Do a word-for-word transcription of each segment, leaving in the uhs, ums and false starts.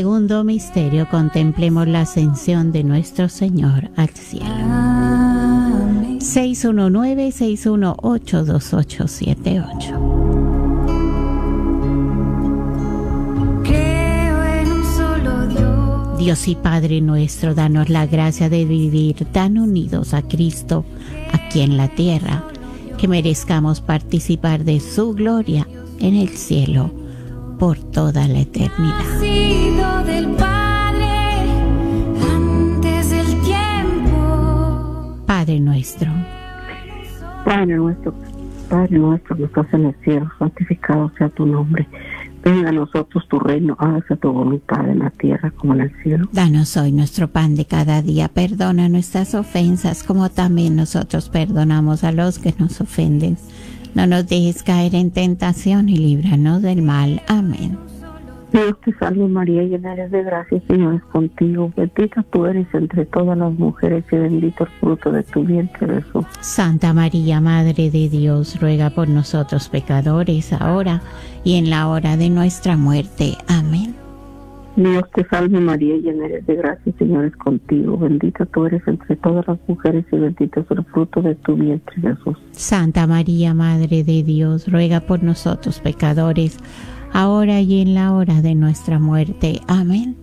Segundo misterio, contemplemos la ascensión de nuestro Señor al cielo. seis uno nueve, seis uno ocho, dos ocho siete ocho. Creo en un solo Dios. Dios y Padre nuestro, danos la gracia de vivir tan unidos a Cristo aquí en la tierra, que merezcamos participar de su gloria en el cielo por toda la eternidad. Nacido del Padre antes del tiempo. Padre nuestro, Padre nuestro, Padre nuestro que estás en el cielo, santificado sea tu nombre. Venga a nosotros tu reino, hágase tu voluntad en la tierra como en el cielo. danos hoy nuestro pan de cada día. Perdona nuestras ofensas, como también nosotros perdonamos a los que nos ofenden. No nos dejes caer en tentación y líbranos del mal. Amén. Dios te salve María, llena eres de gracia, el Señor es contigo. Bendita tú eres entre todas las mujeres y bendito el fruto de tu vientre, Jesús. Santa María, Madre de Dios, ruega por nosotros pecadores, ahora y en la hora de nuestra muerte. Amén. Dios te salve María, llena eres de gracia, el Señor es contigo. Bendita tú eres entre todas las mujeres y bendito es el fruto de tu vientre, Jesús. Santa María, Madre de Dios, ruega por nosotros pecadores, ahora y en la hora de nuestra muerte. Amén.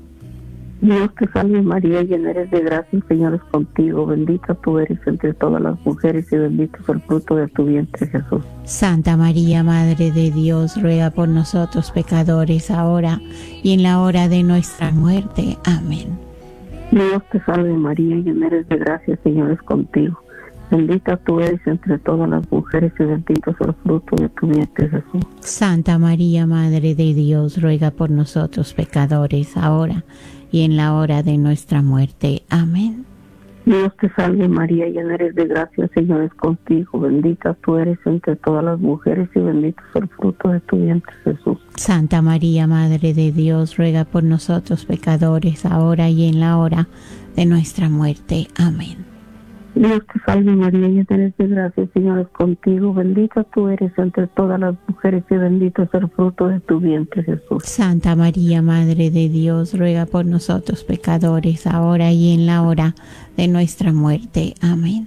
Dios te salve María, llena eres de gracia, el Señor es contigo. Bendita tú eres entre todas las mujeres y bendito es el fruto de tu vientre, Jesús. Santa María, Madre de Dios, ruega por nosotros pecadores, ahora y en la hora de nuestra muerte. Amén. Dios te salve María, llena eres de gracia, el Señor es contigo. Bendita tú eres entre todas las mujeres y bendito es el fruto de tu vientre, Jesús. Santa María, Madre de Dios, ruega por nosotros pecadores, ahora y en la hora de nuestra muerte. Amén. Dios te salve María, llena eres de gracia, el Señor es contigo. Bendita tú eres entre todas las mujeres y bendito es el fruto de tu vientre, Jesús. Santa María, Madre de Dios, ruega por nosotros pecadores, ahora y en la hora de nuestra muerte. Amén. Dios te salve María, llena eres de gracia, el Señor es contigo. Bendita tú eres entre todas las mujeres y bendito es el fruto de tu vientre, Jesús. Santa María, Madre de Dios, ruega por nosotros pecadores, ahora y en la hora de nuestra muerte. Amén.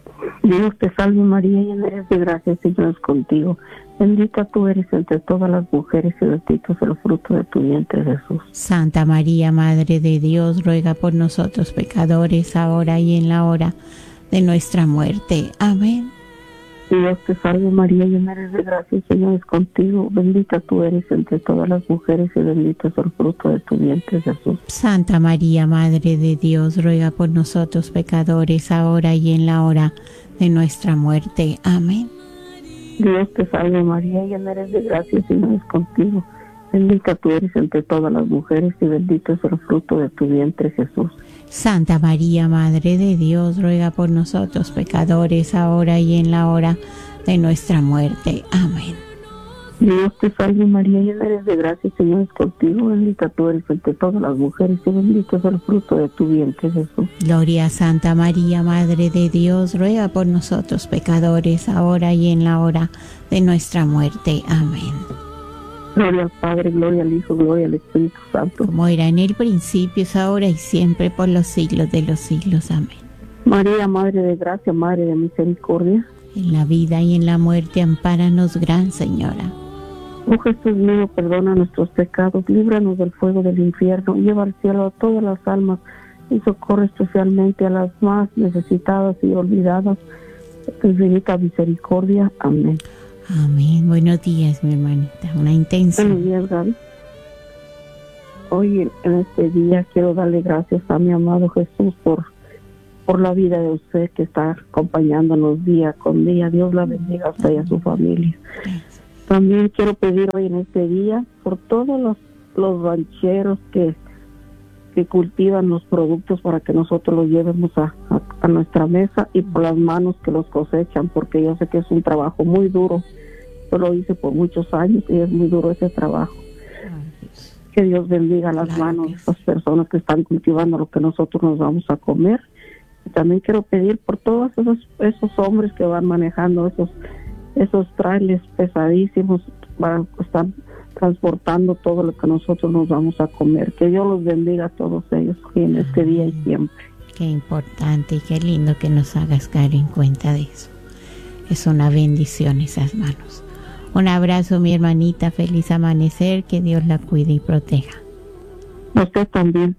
Dios te salve María, llena eres de gracia, el Señor es contigo. Bendita tú eres entre todas las mujeres y bendito es el fruto de tu vientre, Jesús. Santa María, Madre de Dios, ruega por nosotros pecadores, ahora y en la hora de nuestra muerte. Amén. Dios te salve María, llena eres de gracia, el Señor es contigo. Bendita tú eres entre todas las mujeres y bendito es el fruto de tu vientre, Jesús. Santa María, Madre de Dios, ruega por nosotros pecadores, ahora y en la hora de nuestra muerte. Amén. Dios te salve María, llena eres de gracia, el Señor es contigo. Bendita tú eres entre todas las mujeres y bendito es el fruto de tu vientre, Jesús. Santa María, Madre de Dios, ruega por nosotros pecadores, ahora y en la hora de nuestra muerte. Amén. Dios te salve María, llena eres de gracia, el Señor es contigo. Bendita tú eres entre todas las mujeres y bendito es el fruto de tu vientre, Jesús. Gloria a Santa María, Madre de Dios, ruega por nosotros pecadores, ahora y en la hora de nuestra muerte. Amén. Gloria al Padre, gloria al Hijo, gloria al Espíritu Santo. Como era en el principio, es ahora y siempre, por los siglos de los siglos. Amén. María, Madre de gracia, Madre de misericordia. En la vida y en la muerte, ampáranos, Gran Señora. Oh Jesús mío, perdona nuestros pecados, líbranos del fuego del infierno, lleva al cielo a todas las almas y socorre especialmente a las más necesitadas y olvidadas de tu infinita misericordia. Amén. Amén. Buenos días, mi hermanita. Una intensa. Buenos días, Gaby. Hoy en este día quiero darle gracias a mi amado Jesús por, por la vida de usted que está acompañándonos día con día. Dios la bendiga a usted y a su familia. También quiero pedir hoy en este día por todos los, los rancheros que, que cultivan los productos para que nosotros los llevemos a, a, a nuestra mesa, y por las manos que los cosechan, porque yo sé que es un trabajo muy duro. Yo lo hice por muchos años y es muy duro ese trabajo. Que Dios bendiga las Claro manos que de esas personas que están cultivando lo que nosotros nos vamos a comer. Y también quiero pedir por todos esos, esos hombres que van manejando esos esos trailers pesadísimos, para, están transportando todo lo que nosotros nos vamos a comer. Que Dios los bendiga a todos ellos en este día y siempre. Qué importante y qué lindo que nos hagas caer en cuenta de eso. Es una bendición esas manos. Un abrazo, mi hermanita, feliz amanecer, que Dios la cuide y proteja. A usted también.